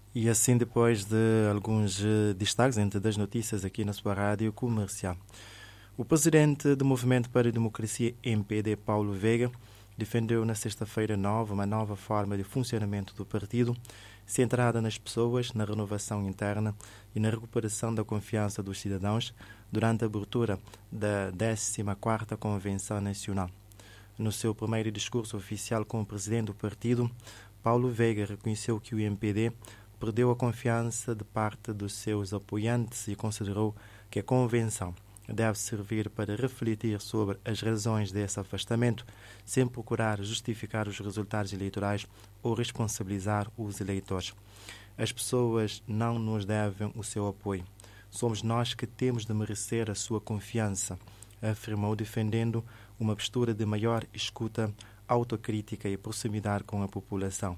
E assim, depois de alguns destaques entre das notícias aqui na sua rádio comercial. O presidente do Movimento para a Democracia, MPD, Paulo Veiga, defendeu na sexta-feira uma nova forma de funcionamento do partido, centrada nas pessoas, na renovação interna e na recuperação da confiança dos cidadãos durante a abertura da 14ª Convenção Nacional. No seu primeiro discurso oficial como presidente do partido, Paulo Veiga reconheceu que o MPD perdeu a confiança de parte dos seus apoiantes e considerou que a convenção deve servir para refletir sobre as razões desse afastamento, sem procurar justificar os resultados eleitorais ou responsabilizar os eleitores. As pessoas não nos devem o seu apoio. Somos nós que temos de merecer a sua confiança, afirmou, defendendo uma postura de maior escuta, autocrítica e proximidade com a população.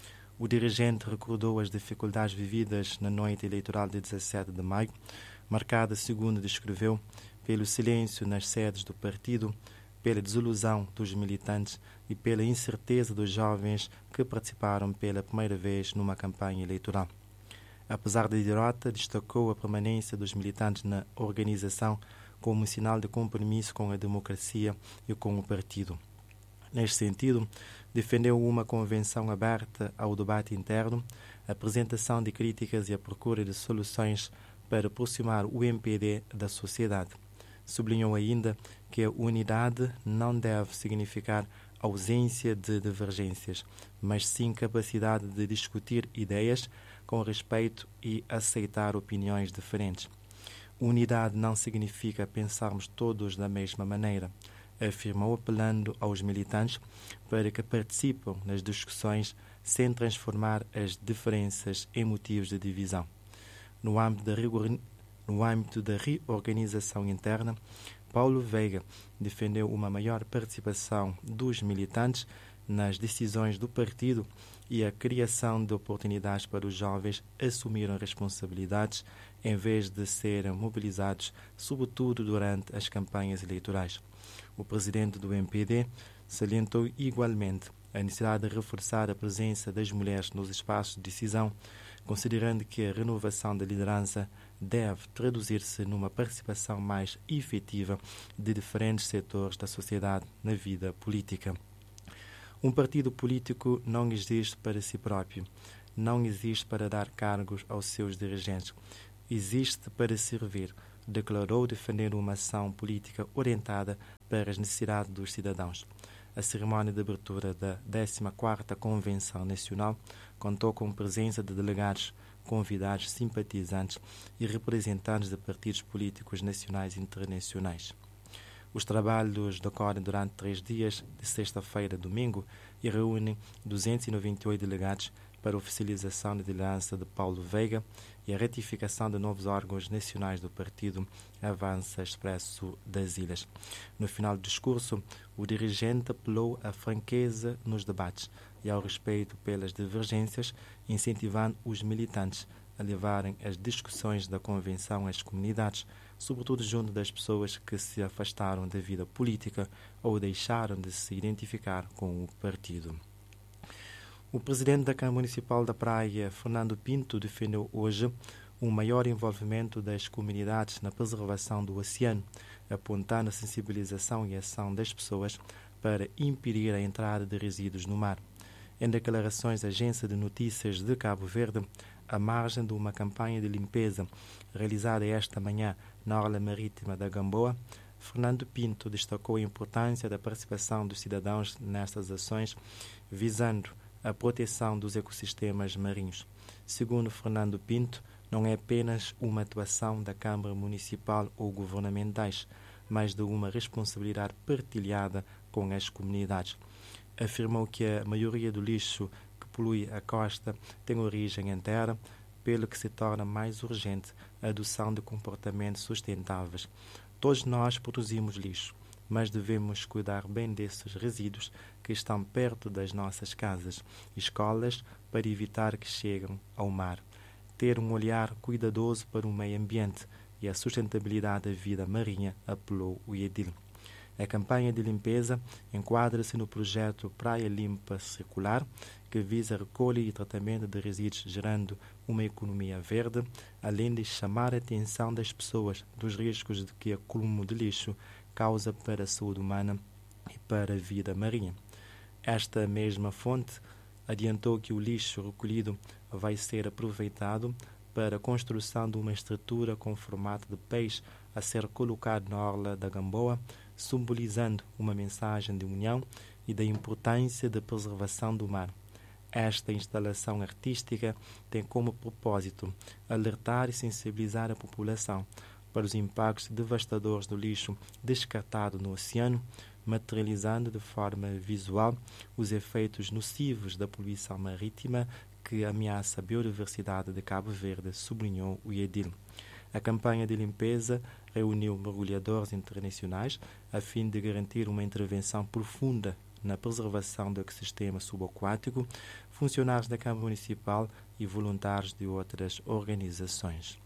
O dirigente recordou as dificuldades vividas na noite eleitoral de 17 de maio, marcada, segundo descreveu, pelo silêncio nas sedes do partido, pela desilusão dos militantes e pela incerteza dos jovens que participaram pela primeira vez numa campanha eleitoral. Apesar da derrota, destacou a permanência dos militantes na organização como um sinal de compromisso com a democracia e com o partido. Neste sentido, defendeu uma convenção aberta ao debate interno, a apresentação de críticas e a procura de soluções para aproximar o MPD da sociedade. Sublinhou ainda que a unidade não deve significar ausência de divergências, mas sim capacidade de discutir ideias com respeito e aceitar opiniões diferentes. Unidade não significa pensarmos todos da mesma maneira, afirmou, apelando aos militantes para que participem nas discussões sem transformar as diferenças em motivos de divisão. No âmbito da reorganização interna, Paulo Veiga defendeu uma maior participação dos militantes nas decisões do partido e a criação de oportunidades para os jovens assumirem responsabilidades em vez de serem mobilizados, sobretudo durante as campanhas eleitorais. O presidente do MPD salientou igualmente a necessidade de reforçar a presença das mulheres nos espaços de decisão, considerando que a renovação da liderança deve traduzir-se numa participação mais efetiva de diferentes setores da sociedade na vida política. Um partido político não existe para si próprio, não existe para dar cargos aos seus dirigentes, existe para servir, declarou, defendendo uma ação política orientada para as necessidades dos cidadãos. A cerimónia de abertura da 14ª Convenção Nacional contou com a presença de delegados, convidados, simpatizantes e representantes de partidos políticos nacionais e internacionais. Os trabalhos decorrem durante 3 dias, de sexta-feira a domingo, e reúnem 298 delegados para a oficialização da liderança de Paulo Veiga e a ratificação de novos órgãos nacionais do partido Avança Expresso das Ilhas. No final do discurso, o dirigente apelou à franqueza nos debates e ao respeito pelas divergências, incentivando os militantes a levarem as discussões da convenção às comunidades, sobretudo junto das pessoas que se afastaram da vida política ou deixaram de se identificar com o partido. O presidente da Câmara Municipal da Praia, Fernando Pinto, defendeu hoje um maior envolvimento das comunidades na preservação do oceano, apontando a sensibilização e ação das pessoas para impedir a entrada de resíduos no mar. Em declarações à agência de notícias de Cabo Verde, à margem de uma campanha de limpeza realizada esta manhã na orla marítima da Gamboa, Fernando Pinto destacou a importância da participação dos cidadãos nestas ações, visando a proteção dos ecossistemas marinhos. Segundo Fernando Pinto, não é apenas uma atuação da Câmara Municipal ou governamentais, mas de uma responsabilidade partilhada com as comunidades. Afirmou que a maioria do lixo que polui a costa tem origem em terra, pelo que se torna mais urgente a adoção de comportamentos sustentáveis. Todos nós produzimos lixo, mas devemos cuidar bem desses resíduos que estão perto das nossas casas e escolas para evitar que cheguem ao mar. Ter um olhar cuidadoso para o meio ambiente e a sustentabilidade da vida marinha, apelou o edil. A campanha de limpeza enquadra-se no projeto Praia Limpa Circular, que visa a recolha e tratamento de resíduos, gerando uma economia verde, além de chamar a atenção das pessoas dos riscos de que o acúmulo de lixo causa para a saúde humana e para a vida marinha. Esta mesma fonte adiantou que o lixo recolhido vai ser aproveitado para a construção de uma estrutura com formato de peixe a ser colocado na orla da Gamboa, simbolizando uma mensagem de união e da importância da preservação do mar. Esta instalação artística tem como propósito alertar e sensibilizar a população para os impactos devastadores do lixo descartado no oceano, materializando de forma visual os efeitos nocivos da poluição marítima que ameaça a biodiversidade de Cabo Verde, sublinhou o edil. A campanha de limpeza reuniu mergulhadores internacionais a fim de garantir uma intervenção profunda na preservação do ecossistema subaquático, funcionários da Câmara Municipal e voluntários de outras organizações.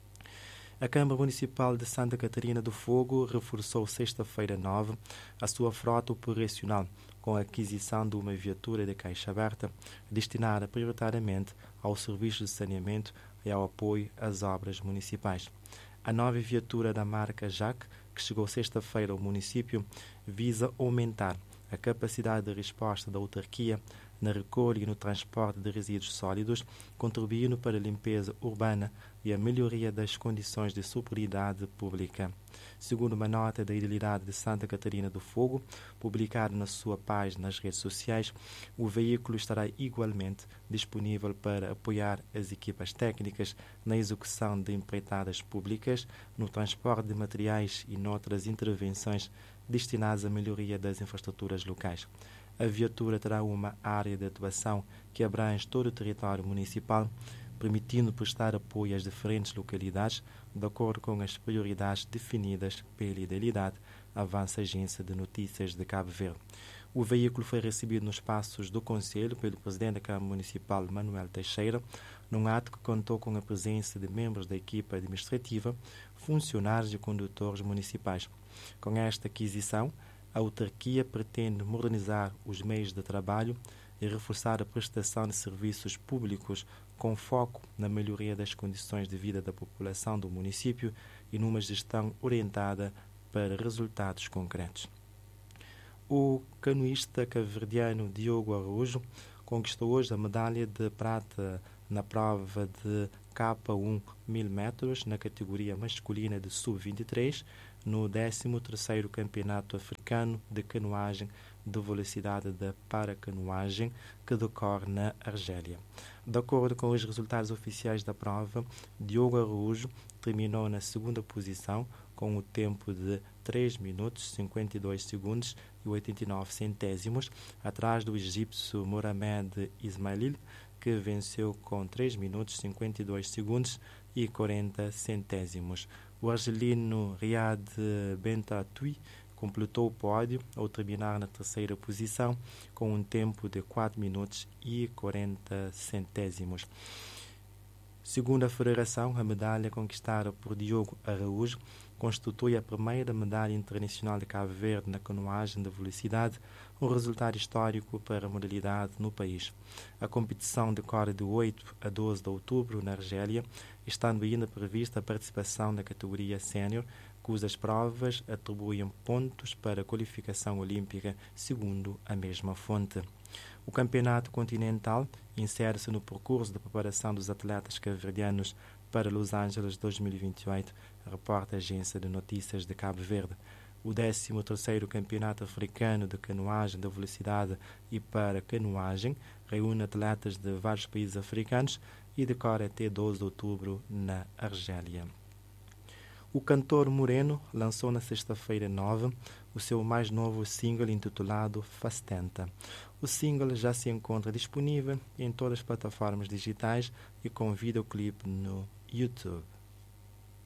A Câmara Municipal de Santa Catarina do Fogo reforçou sexta-feira 9 a sua frota operacional com a aquisição de uma viatura de caixa aberta destinada prioritariamente ao serviço de saneamento e ao apoio às obras municipais. A nova viatura da marca JAC, que chegou sexta-feira ao município, visa aumentar a capacidade de resposta da autarquia na recolha e no transporte de resíduos sólidos, contribuindo para a limpeza urbana e a melhoria das condições de sobriedade pública. Segundo uma nota da Idilidade de Santa Catarina do Fogo, publicada na sua página nas redes sociais, o veículo estará igualmente disponível para apoiar as equipas técnicas na execução de empreitadas públicas, no transporte de materiais e noutras intervenções destinadas à melhoria das infraestruturas locais. A viatura terá uma área de atuação que abrange todo o território municipal, permitindo prestar apoio às diferentes localidades, de acordo com as prioridades definidas pela Idilidade, avança a Agência de Notícias de Cabo Verde. O veículo foi recebido nos passos do Conselho pelo Presidente da Câmara Municipal, Manuel Teixeira, num ato que contou com a presença de membros da equipa administrativa, funcionários e condutores municipais. Com esta aquisição, a autarquia pretende modernizar os meios de trabalho e reforçar a prestação de serviços públicos com foco na melhoria das condições de vida da população do município e numa gestão orientada para resultados concretos. O canoísta cabo-verdiano Diogo Araújo conquistou hoje a medalha de prata na prova de K1 1000 metros na categoria masculina de sub-23 no 13º Campeonato Africano de Canoagem de Velocidade da Paracanoagem que decorre na Argélia. De acordo com os resultados oficiais da prova, Diogo Araújo terminou na segunda posição com o tempo de 3 minutos 52 segundos e 89 centésimos, atrás do egípcio Mohamed Ismail, que venceu com 3 minutos 52 segundos e 40 centésimos. O argelino Riad Bentatui completou o pódio ao terminar na terceira posição com um tempo de 4 minutos e 40 centésimos. Segundo a Federação, a medalha conquistada por Diogo Araújo constitui a primeira medalha internacional de Cabo Verde na canoagem de velocidade, um resultado histórico para a modalidade no país. A competição decorre de 8 a 12 de outubro na Argélia, estando ainda prevista a participação na categoria sénior, cujas provas atribuem pontos para a qualificação olímpica, segundo a mesma fonte. O Campeonato Continental insere-se no percurso de preparação dos atletas cabo-verdianos para Los Angeles 2028, reporta a Agência de Notícias de Cabo Verde. O 13º Campeonato Africano de Canoagem de Velocidade e para Canoagem reúne atletas de vários países africanos e decorre até 12 de outubro na Argélia. O cantor Moreno lançou na sexta-feira 9 o seu mais novo single intitulado Fastenta. O single já se encontra disponível em todas as plataformas digitais e com videoclipe no YouTube.